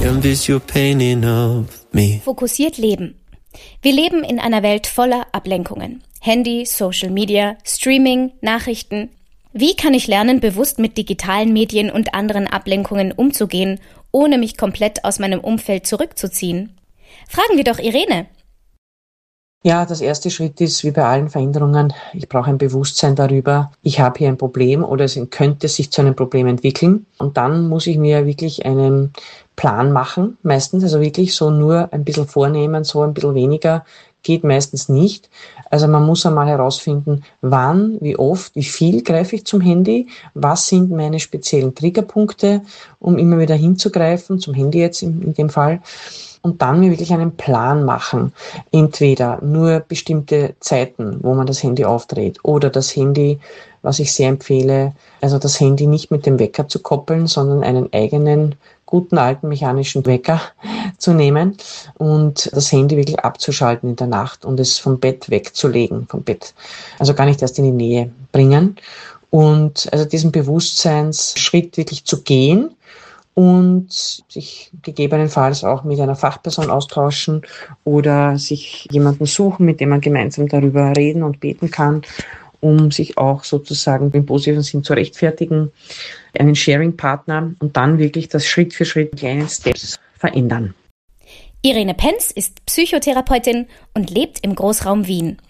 canvas you're painting of me. Fokussiert leben. Wir leben in einer Welt voller Ablenkungen. Handy, Social Media, Streaming, Nachrichten. Wie kann ich lernen, bewusst mit digitalen Medien und anderen Ablenkungen umzugehen, ohne mich komplett aus meinem Umfeld zurückzuziehen? Fragen wir doch Irene. Ja, das erste Schritt ist, wie bei allen Veränderungen, ich brauche ein Bewusstsein darüber, ich habe hier ein Problem oder es könnte sich zu einem Problem entwickeln. Und dann muss ich mir wirklich einen Plan machen, meistens, also wirklich so nur ein bisschen vornehmen, so ein bisschen weniger, geht meistens nicht. Also man muss einmal herausfinden, wann, wie oft, wie viel greife ich zum Handy, was sind meine speziellen Triggerpunkte, um immer wieder hinzugreifen, zum Handy jetzt in dem Fall. Und dann mir wirklich einen Plan machen. Entweder nur bestimmte Zeiten, wo man das Handy aufdreht, oder das Handy, was ich sehr empfehle, also das Handy nicht mit dem Wecker zu koppeln, sondern einen eigenen, guten alten mechanischen Wecker zu nehmen und das Handy wirklich abzuschalten in der Nacht und es vom Bett wegzulegen, vom Bett. Also gar nicht erst in die Nähe bringen. Und also diesen Bewusstseinsschritt wirklich zu gehen, und sich gegebenenfalls auch mit einer Fachperson austauschen oder sich jemanden suchen, mit dem man gemeinsam darüber reden und beten kann, um sich auch sozusagen im positiven Sinn zu rechtfertigen, einen Sharing-Partner und dann wirklich das Schritt für Schritt kleinen Steps verändern. Irene Penz ist Psychotherapeutin und lebt im Großraum Wien.